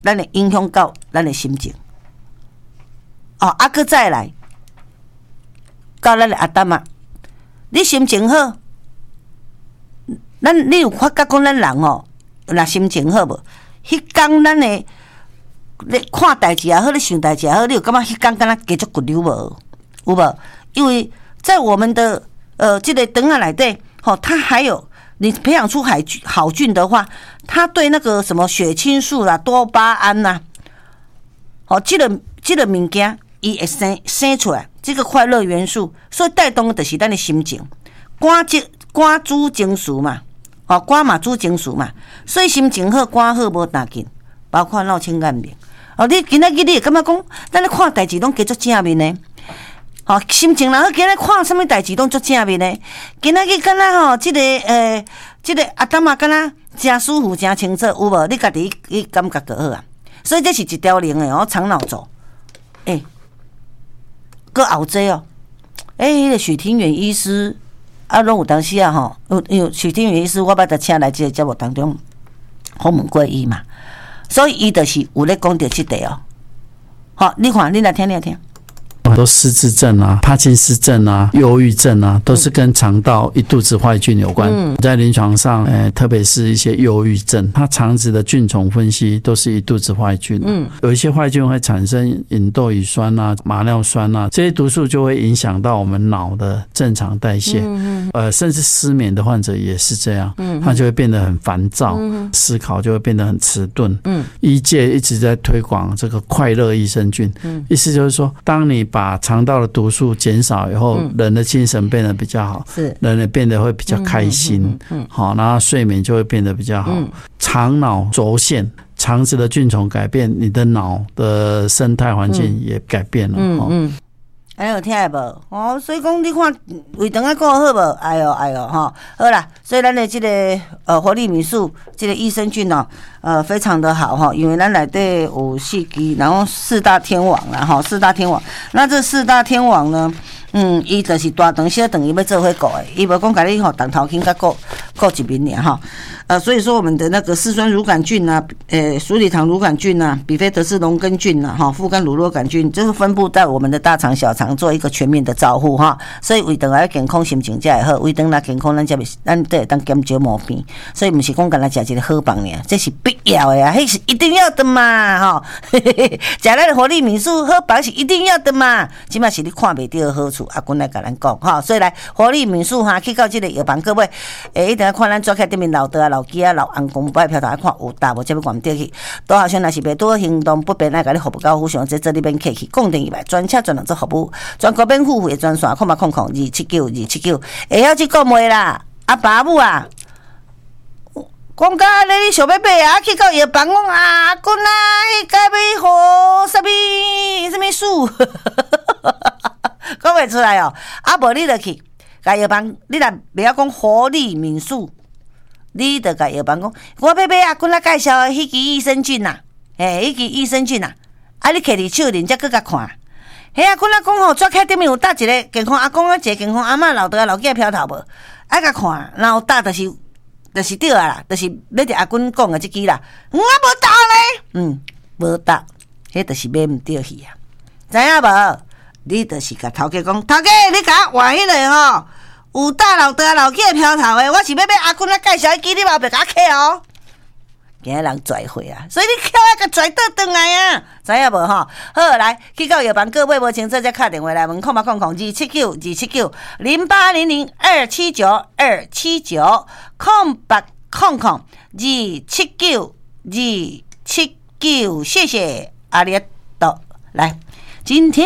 咱会影响到咱的心情。搁再来，到咱的阿达嘛，你心情好，你有发觉讲咱人若心情好无？迄天咱的咧看代志也好，咧想代志也好，你有感觉迄天敢若加足骨溜无？有无？因为在我们的这个肠仔内底，它还有你培养出好菌的话，它对那个什么血清素啦、多巴胺啦，这个物件，伊会生出来这个快乐元素，所以带动的就是咱的心情。肝主情绪嘛，肝嘛主情绪嘛，所以心情好，肝好无要紧，包括闹清眼面。你今仔日你会感觉讲，咱咧看代志拢加足正面呢。心情然后今日看什么代志拢足正面的，今仔日敢若这个阿达嘛敢若真舒服、真清楚，有无？你家己感觉就好啊。所以这是一条龙的长脑轴。搁后座迄个许庭远医师拢有当时因为许庭远医师我捌得请来这个节目当中访问过伊嘛，所以伊就是有咧讲到这个你看，你来听。 很多失智症啊、帕金斯症啊、忧郁症啊，都是跟肠道一肚子坏菌有关。在临床上，特别是一些忧郁症，它肠子的菌虫分析都是一肚子坏菌。有一些坏菌会产生吲哚乙酸啊、马尿酸啊，这些毒素就会影响到我们脑的正常代谢。甚至失眠的患者也是这样，他就会变得很烦躁，思考就会变得很迟钝。医界一直在推广这个快乐益生菌，意思就是说，当你把肠道的毒素减少以后，人的精神变得比较好，人也变得会比较开心，好，然后睡眠就会变得比较好。肠脑轴线，肠子的菌种改变，你的脑的生态环境也改变了。 有听下无？所以讲你看胃肠啊顾好无？哎呦，好啦。所以咱的这个活力敏素这个益生菌非常的好因为咱内底有4支，然后4大天王啦4大天王。那这4大天王呢，伊就是大肠小肠伊要做伙顾的，伊无讲甲你肠头筋甲顾一面尔所以说我们的那个嗜酸乳杆菌啊，鼠李糖乳杆菌啊，比菲德氏龙根菌啊，副肝乳酪杆菌，这是分布在我们的大肠、小肠，做一个全面的照护所以胃肠要健康，心情才会好。胃肠若健康，咱就会当减少毛病。所以不是讲干那食一个好饭尔，这是必要的啊，迄是一定要的嘛食咱的活力敏素好饭是一定要的嘛。即码是你看袂到的好处，阿君来甲咱讲所以来活力敏素去到这个药房，各位一定要看咱抓起对面老的老鸡老翁公摆票头，看有大无，这要管得去。多好像若是袂多行动不便，来甲你服务到互相，这你免客气。固定以外，专车专人做服务，全国免付费的专线，0800279，会晓去讲话啦，阿爸母啊。讲到安尼，你想要买去到药房讲阿君迄该要互什么素，讲袂出来无你就去，甲药房，你若袂晓讲活力敏素。你就甲药房讲，我要买阿君来介绍迄支益生菌迄支益生菌你摕伫手里，才搁甲看。阿君来讲抓开顶面有搭一个健康阿公一个健康阿嬷老爸老囝飘头无？甲看，然后搭就是对啊啦，就是要着阿君讲的这支啦。我无搭咧，无搭，迄就是买唔对去啊，知影无？你就是甲头家讲，头家你甲我换迄个有大老爸老囝飘头的，我是要阿君来介绍迄支，你嘛别甲我客惊人拽回所以你捡甲拽倒转来知影无好，来去到药房，各位无清楚再敲电话来问，0800279279 0800279279，0800279279，谢谢阿里多来，今天。